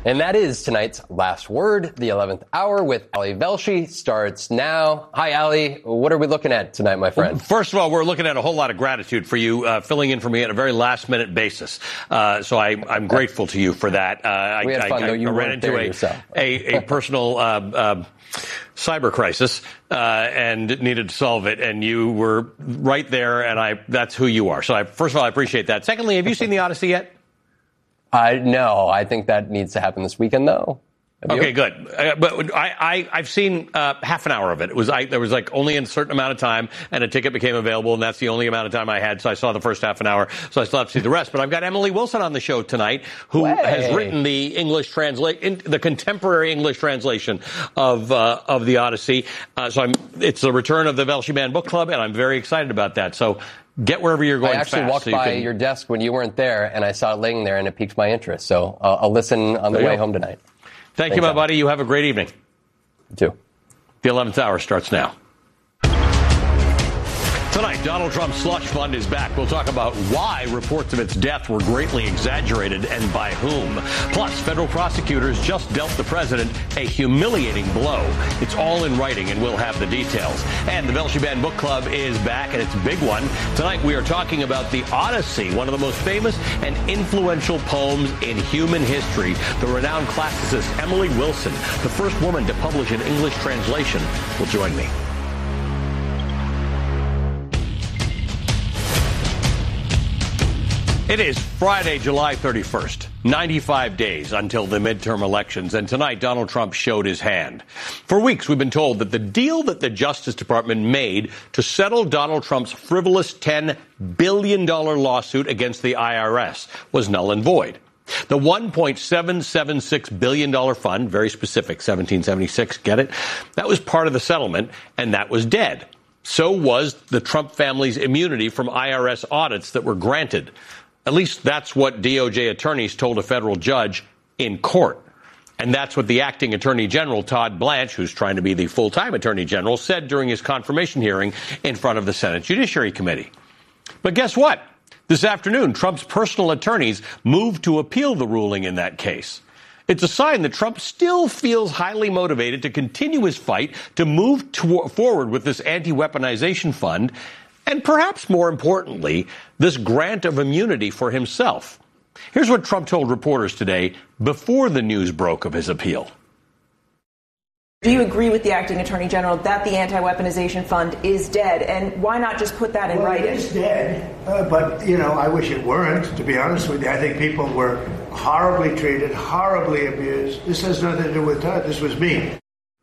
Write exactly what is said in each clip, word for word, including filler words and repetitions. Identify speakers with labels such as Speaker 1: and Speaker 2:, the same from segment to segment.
Speaker 1: And that is tonight's Last Word. The eleventh hour with Ali Velshi starts now. Hi, Ali. What are we looking at tonight, my friend?
Speaker 2: Well, first of all, we're looking at a whole lot of gratitude for you uh, filling in for me on a very last-minute basis. Uh, so I, I'm grateful to you for that. Uh,
Speaker 1: we
Speaker 2: I,
Speaker 1: had fun,
Speaker 2: I,
Speaker 1: though. You
Speaker 2: I ran
Speaker 1: weren't
Speaker 2: into
Speaker 1: there
Speaker 2: a,
Speaker 1: yourself.
Speaker 2: a, a personal uh, uh, cyber crisis uh, and needed to solve it, and you were right there, and I that's who you are. So I, first of all, I appreciate that. Secondly, have you seen The Odyssey yet?
Speaker 1: Uh, no, I think that needs to happen this weekend, though. Have
Speaker 2: Okay,
Speaker 1: you?
Speaker 2: good. Uh, but I, I, I've seen uh, half an hour of it. It was I, there was like only a certain amount of time, and a ticket became available, and that's the only amount of time I had. So I saw the first half an hour. So I still have to see the rest. But I've got Emily Wilson on the show tonight, who
Speaker 1: Way.
Speaker 2: has written the English translate, the contemporary English translation of uh, of the Odyssey. Uh, so I'm, it's the return of the Velshi Band Book Club, and I'm very excited about that. So. Get wherever you're going
Speaker 1: I actually
Speaker 2: fast,
Speaker 1: walked
Speaker 2: so you
Speaker 1: by
Speaker 2: can...
Speaker 1: your desk when you weren't there, and I saw it laying there, and it piqued my interest. So uh, I'll listen on the
Speaker 2: there
Speaker 1: way
Speaker 2: you go.
Speaker 1: home tonight.
Speaker 2: Thank
Speaker 1: Thanks,
Speaker 2: you, my
Speaker 1: Al.
Speaker 2: buddy. You have a great evening.
Speaker 1: You too.
Speaker 2: The eleventh hour starts now. Tonight, Donald Trump's slush fund is back. We'll talk about why reports of its death were greatly exaggerated and by whom. Plus, federal prosecutors just dealt the president a humiliating blow. It's all in writing, and we'll have the details. And the Velshi Band Book Club is back, and it's a big one. Tonight, we are talking about the Odyssey, one of the most famous and influential poems in human history. The renowned classicist Emily Wilson, the first woman to publish an English translation, will join me. It is Friday, July thirty-first, ninety-five days until the midterm elections, and tonight Donald Trump showed his hand. For weeks, we've been told that the deal that the Justice Department made to settle Donald Trump's frivolous ten billion dollars lawsuit against the I R S was null and void. The one point seven seven six billion dollars fund, very specific, seventeen seventy-six, get it? That was part of the settlement, and that was dead. So was the Trump family's immunity from I R S audits that were granted. At least that's what D O J attorneys told a federal judge in court. And that's what the acting Attorney General, Todd Blanche, who's trying to be the full-time Attorney General, said during his confirmation hearing in front of the Senate Judiciary Committee. But guess what? This afternoon, Trump's personal attorneys moved to appeal the ruling in that case. It's a sign that Trump still feels highly motivated to continue his fight to move to- forward with this anti-weaponization fund, and perhaps more importantly, this grant of immunity for himself. Here's what Trump told reporters today before the news broke of his appeal.
Speaker 3: Do you agree with the acting attorney general that the anti-weaponization fund is dead? And why not just put that in
Speaker 4: well,
Speaker 3: writing?
Speaker 4: It is dead, uh, but, you know, I wish it weren't, to be honest with you. I think people were horribly treated, horribly abused. This has nothing to do with Todd. This was me.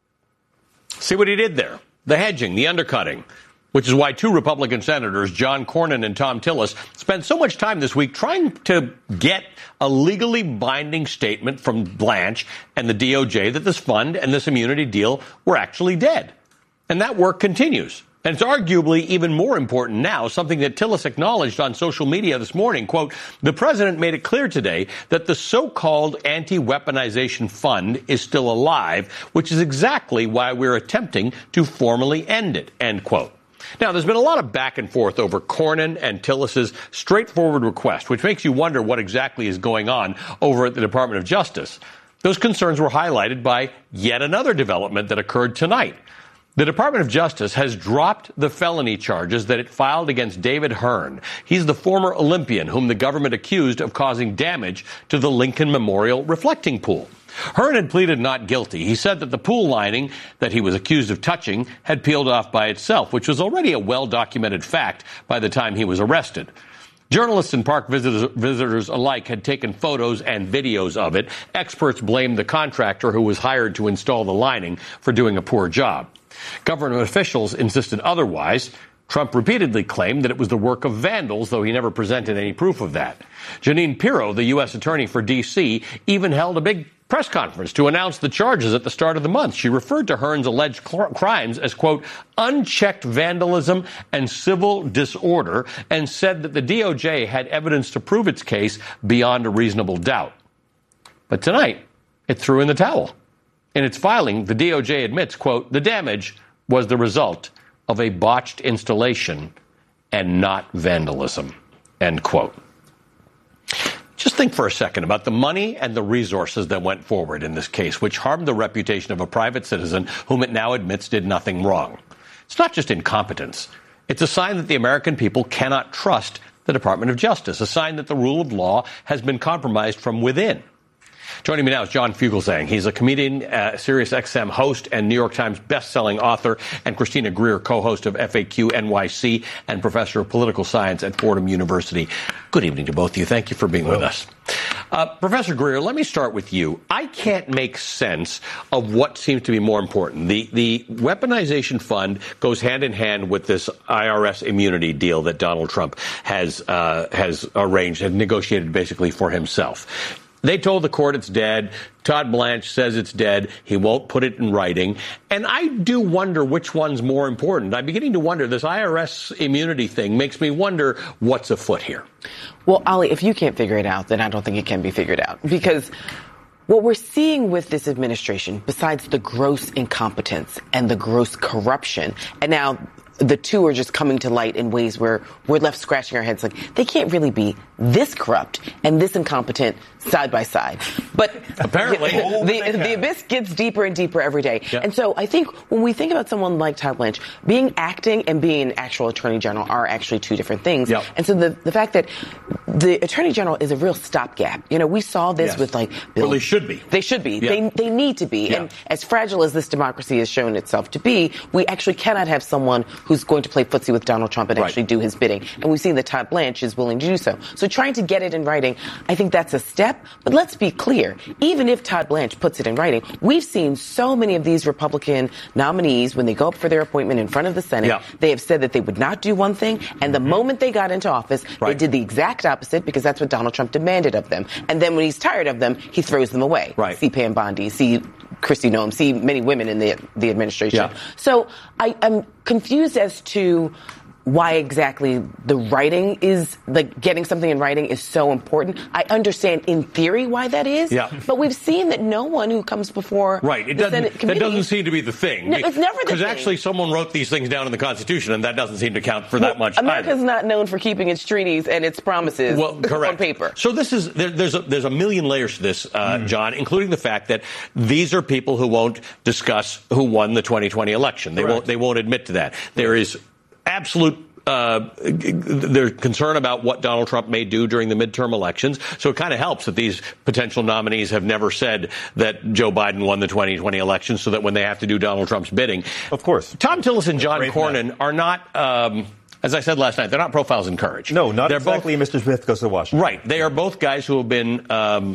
Speaker 2: See what he did there? The hedging, the undercutting. Which is why two Republican senators, John Cornyn and Thom Tillis, spent so much time this week trying to get a legally binding statement from Blanche and the D O J that this fund and this immunity deal were actually dead. And that work continues. And it's arguably even more important now, something that Tillis acknowledged on social media this morning. Quote, the president made it clear today that the so-called anti-weaponization fund is still alive, which is exactly why we're attempting to formally end it, end quote. Now, there's been a lot of back and forth over Cornyn and Tillis's straightforward request, which makes you wonder what exactly is going on over at the Department of Justice. Those concerns were highlighted by yet another development that occurred tonight. The Department of Justice has dropped the felony charges that it filed against David Hearn. He's the former Olympian whom the government accused of causing damage to the Lincoln Memorial reflecting pool. Hearn had pleaded not guilty. He said that the pool lining that he was accused of touching had peeled off by itself, which was already a well-documented fact by the time he was arrested. Journalists and park visitors, visitors alike had taken photos and videos of it. Experts blamed the contractor who was hired to install the lining for doing a poor job. Government officials insisted otherwise. Trump repeatedly claimed that it was the work of vandals, though he never presented any proof of that. Jeanine Pirro, the U S attorney for D C, even held a big press conference to announce the charges at the start of the month. She referred to Hearn's alleged cl- crimes as, quote, unchecked vandalism and civil disorder, and said that the D O J had evidence to prove its case beyond a reasonable doubt. But tonight, it threw in the towel. In its filing, the D O J admits, quote, the damage was the result of a botched installation and not vandalism, end quote. Just think for a second about the money and the resources that went forward in this case, which harmed the reputation of a private citizen whom it now admits did nothing wrong. It's not just incompetence. It's a sign that the American people cannot trust the Department of Justice, a sign that the rule of law has been compromised from within. Joining me now is John Fugelsang. He's a comedian, uh, Sirius X M host, and New York Times best-selling author, and Christina Greer, co-host of F A Q N Y C and professor of political science at Fordham University. Good evening to both of you. Thank you for being Hello. with us. Uh, Professor Greer, let me start with you. I can't make sense of what seems to be more important. The, the weaponization fund goes hand in hand with this I R S immunity deal that Donald Trump has, uh, has arranged and negotiated basically for himself. They told the court it's dead. Todd Blanche says it's dead. He won't put it in writing. And I do wonder which one's more important. I'm beginning to wonder, this I R S immunity thing makes me wonder what's afoot here.
Speaker 5: Well, Ali, if you can't figure it out, then I don't think it can be figured out. Because what we're seeing with this administration, besides the gross incompetence and the gross corruption, and now the two are just coming to light in ways where we're left scratching our heads like they can't really be this corrupt and this incompetent side by side. But
Speaker 2: apparently
Speaker 5: the, the, the abyss gets deeper and deeper every day. Yeah. And so I think when we think about someone like Todd Blanche, being acting and being an actual attorney general are actually two different things. Yep. And so the, the fact that the attorney general is a real stopgap. You know, we saw this yes. with like Bill.
Speaker 2: Well, they should be.
Speaker 5: They should be. Yeah. They they need to be. Yeah. And as fragile as this democracy has shown itself to be, we actually cannot have someone who's going to play footsie with Donald Trump and right. actually do his bidding. And we've seen that Todd Blanche is willing to do so. So trying to get it in writing, I think that's a step. But let's be clear. Even if Todd Blanche puts it in writing, we've seen so many of these Republican nominees, when they go up for their appointment in front of the Senate, yeah. they have said that they would not do one thing. And the mm-hmm. moment they got into office, right. they did the exact opposite because that's what Donald Trump demanded of them. And then when he's tired of them, he throws them away.
Speaker 2: Right.
Speaker 5: See Pam Bondi, see Kristi Noem, see many women in the the administration.
Speaker 2: Yeah.
Speaker 5: So I, I'm confused as to why exactly the writing is, like, getting something in writing is so important. I understand in theory why that is,
Speaker 2: yeah.
Speaker 5: but we've seen that no one who comes before
Speaker 2: right. it
Speaker 5: the
Speaker 2: doesn't,
Speaker 5: Senate committee...
Speaker 2: That doesn't seem to be the thing.
Speaker 5: No, it's never the thing.
Speaker 2: Because actually someone wrote these things down in the Constitution, and that doesn't seem to count for
Speaker 5: well,
Speaker 2: that much
Speaker 5: America's
Speaker 2: either.
Speaker 5: not known for keeping its treaties and its promises
Speaker 2: well, correct.
Speaker 5: on paper.
Speaker 2: So this is there, there's, a, there's a million layers to this, uh, mm. John, including the fact that these are people who won't discuss who won the twenty twenty election. They, won't, they won't admit to that. There is absolute Uh, they're concerned about what Donald Trump may do during the midterm elections. So it kind of helps that these potential nominees have never said that Joe Biden won the twenty twenty election so that when they have to do Donald Trump's bidding.
Speaker 6: Of course.
Speaker 2: Tom Tillis and John Cornyn are not, um, as I said last night, they're not profiles in courage.
Speaker 6: No, not
Speaker 2: they're
Speaker 6: exactly
Speaker 2: both,
Speaker 6: Mister Smith goes to Washington.
Speaker 2: Right. They are both guys who have been um,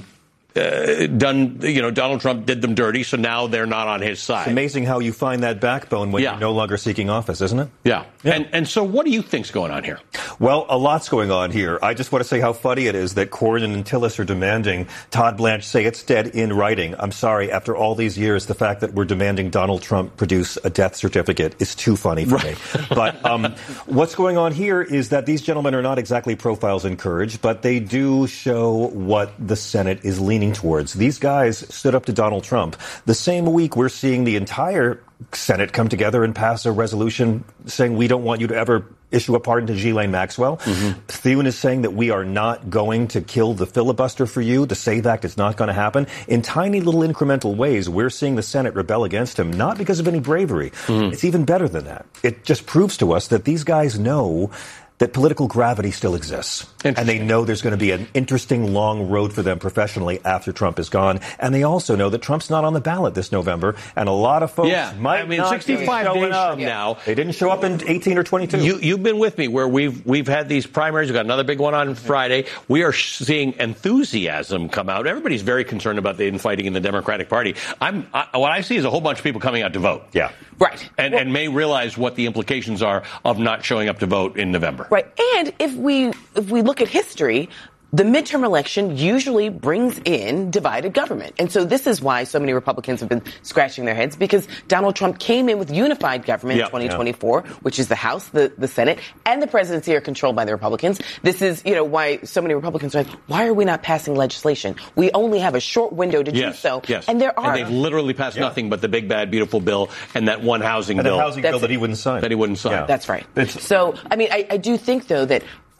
Speaker 2: Uh, done, you know, Donald Trump did them dirty, so now they're not on his side.
Speaker 6: It's amazing how you find that backbone when yeah. you're no longer seeking office, isn't it?
Speaker 2: Yeah. yeah. And and so what do you think's going on here?
Speaker 6: Well, a lot's going on here. I just want to say how funny it is that Cornyn and Tillis are demanding Todd Blanche say it's dead in writing. I'm sorry, after all these years, the fact that we're demanding Donald Trump produce a death certificate is too funny for right. me. But um, what's going on here is that these gentlemen are not exactly profiles in courage, but they do show what the Senate is leaning towards. These guys stood up to Donald Trump. The same week we're seeing the entire Senate come together and pass a resolution saying we don't want you to ever issue a pardon to Ghislaine Maxwell. Mm-hmm. Thune is saying that we are not going to kill the filibuster for you. The SAVE Act is not going to happen. In tiny little incremental ways, we're seeing the Senate rebel against him, not because of any bravery. Mm-hmm. It's even better than that. It just proves to us that these guys know that political gravity still exists. And they know there's going to be an interesting long road for them professionally after Trump is gone. And they also know that Trump's not on the ballot this November. And a lot of folks
Speaker 2: yeah.
Speaker 6: might
Speaker 2: I mean,
Speaker 6: not
Speaker 2: sixty-five
Speaker 6: be
Speaker 2: days
Speaker 6: up.
Speaker 2: from now.
Speaker 6: They didn't show up in eighteen or twenty-two.
Speaker 2: You, you've been with me where we've we've had these primaries. We've got another big one on Friday. We are seeing enthusiasm come out. Everybody's very concerned about the infighting in the Democratic Party. I'm I, what I see is a whole bunch of people coming out to vote.
Speaker 6: Yeah.
Speaker 5: Right.
Speaker 2: And,
Speaker 5: well,
Speaker 2: and may realize what the implications are of not showing up to vote in November.
Speaker 5: Right. And if we if we look at history, the midterm election usually brings in divided government. And so this is why so many Republicans have been scratching their heads, because Donald Trump came in with unified government yep, in twenty twenty-four, yeah. which is the House, the, the Senate, and the presidency are controlled by the Republicans. This is, you know, why so many Republicans are like, why are we not passing legislation? We only have a short window to
Speaker 2: yes,
Speaker 5: do so.
Speaker 2: Yes.
Speaker 5: And there are.
Speaker 2: And they've literally passed yeah. nothing but the big, bad, beautiful bill and that one housing
Speaker 6: and
Speaker 2: bill.
Speaker 6: housing bill that he wouldn't sign.
Speaker 2: That he wouldn't sign.
Speaker 6: Yeah.
Speaker 5: That's right.
Speaker 6: It's,
Speaker 5: so, I mean, I, I do think, though, that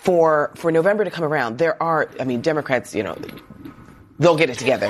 Speaker 5: for for November to come around, there are, I mean, Democrats, you know, they'll get it together.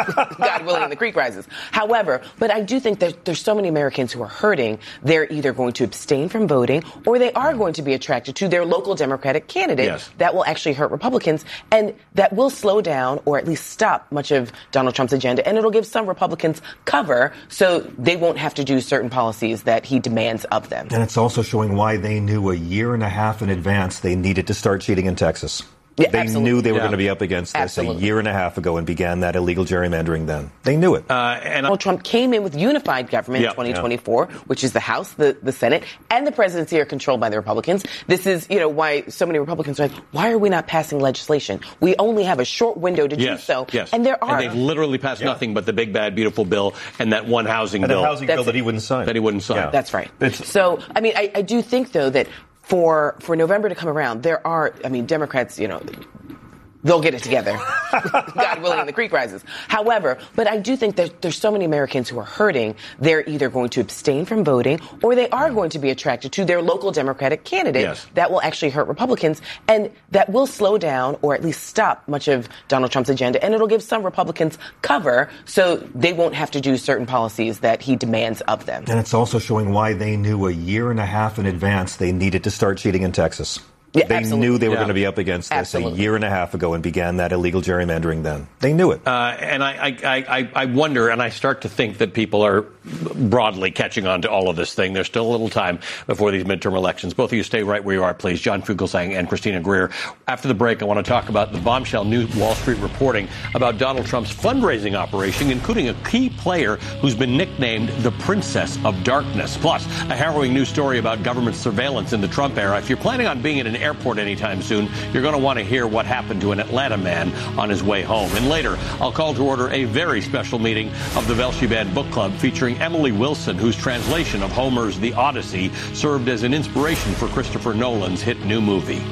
Speaker 5: God willing, the creek rises. However, but I do think that there's so many Americans who are hurting. They're either going to abstain from voting or they are going to be attracted to their local Democratic candidate.
Speaker 2: Yes.
Speaker 5: That will actually hurt Republicans, and that will slow down or at least stop much of Donald Trump's agenda. And it'll give some Republicans cover so they won't have to do certain policies that he demands of them.
Speaker 6: And it's also showing why they knew a year and a half in advance they needed to start cheating in Texas.
Speaker 5: Yeah,
Speaker 6: they
Speaker 5: absolutely.
Speaker 6: knew they were
Speaker 2: Yeah.
Speaker 6: going to be up against this
Speaker 5: Absolutely.
Speaker 6: a year and a half ago and began that illegal gerrymandering then. They knew it.
Speaker 2: Uh, and
Speaker 5: Donald Trump came in with unified government
Speaker 2: Yeah,
Speaker 5: in twenty twenty-four, yeah. which is the House, the, the Senate, and the presidency are controlled by the Republicans. This is, you know, why so many Republicans are like, why are we not passing legislation? We only have a short window to
Speaker 2: yes,
Speaker 5: do so.
Speaker 2: Yes.
Speaker 5: And there are.
Speaker 2: And they've literally passed
Speaker 6: Yeah.
Speaker 2: nothing but the big, bad, beautiful bill and that one housing
Speaker 6: and
Speaker 2: bill.
Speaker 6: a housing
Speaker 5: That's
Speaker 6: bill that
Speaker 5: it.
Speaker 6: he wouldn't sign.
Speaker 2: That he wouldn't sign.
Speaker 6: Yeah.
Speaker 5: That's right.
Speaker 6: It's-
Speaker 5: So, I mean, I, I do think, though, that for for November to come around, there are, I mean, Democrats, you know, they'll get it together. God willing, the creek rises. However, but I do think that there's so many Americans who are hurting. They're either going to abstain from voting or they are going to be attracted to their local Democratic candidate.
Speaker 2: Yes.
Speaker 5: That will actually hurt Republicans, and that will slow down or at least stop much of Donald Trump's agenda. And it'll give some Republicans cover so they won't have to do certain policies that he demands of them.
Speaker 6: And it's also showing why they knew a year and a half in advance they needed to start cheating in Texas.
Speaker 5: Yeah,
Speaker 6: they
Speaker 5: absolutely.
Speaker 6: knew they were
Speaker 2: Yeah.
Speaker 6: going to be up against this
Speaker 5: Absolutely.
Speaker 6: a year and a half ago and began that illegal gerrymandering then. They knew it.
Speaker 2: Uh, and I, I, I, I wonder, and I start to think that people are broadly catching on to all of this thing. There's still a little time before these midterm elections. Both of you stay right where you are, please. John Fugelsang and Christina Greer. After the break, I want to talk about the bombshell new Wall Street reporting about Donald Trump's fundraising operation, including a key player who's been nicknamed the Princess of Darkness. Plus, a harrowing new story about government surveillance in the Trump era. If you're planning on being at an airport anytime soon, you're going to want to hear what happened to an Atlanta man on his way home. And later, I'll call to order a very special meeting of the Velshi Band Book Club featuring Emily Wilson, whose translation of Homer's The Odyssey served as an inspiration for Christopher Nolan's hit new movie.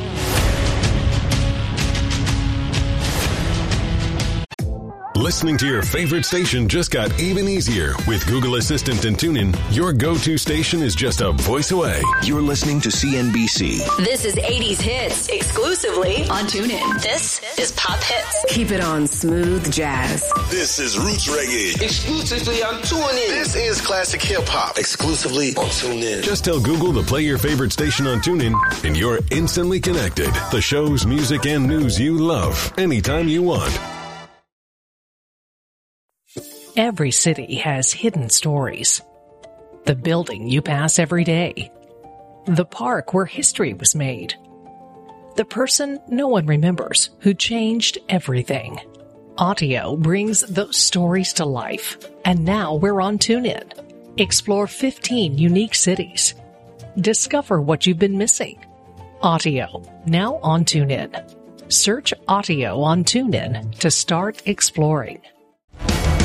Speaker 7: Listening to your favorite station just got even easier. With Google Assistant and TuneIn, your go-to station is just a voice away.
Speaker 8: You're listening to C N B C.
Speaker 9: This is eighties hits exclusively on TuneIn. This is Pop Hits.
Speaker 10: Keep it on smooth jazz.
Speaker 11: This is Roots Reggae.
Speaker 12: Exclusively on TuneIn.
Speaker 11: This is classic hip hop. Exclusively on TuneIn.
Speaker 7: Just tell Google to play your favorite station on TuneIn, and you're instantly connected. The shows, music, and news you love anytime you want.
Speaker 13: Every city has hidden stories. The building you pass every day. The park where history was made. The person no one remembers who changed everything. Audio brings those stories to life. And now we're on TuneIn. Explore fifteen unique cities. Discover what you've been missing. Audio, now on TuneIn. Search Audio on TuneIn to start exploring.